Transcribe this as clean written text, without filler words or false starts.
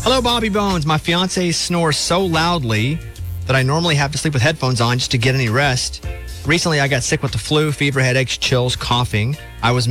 Hello, Bobby Bones. My fiance snores so loudly that I normally have to sleep with headphones on just to get any rest. Recently, I got sick with the flu, fever, headaches, chills, coughing. I was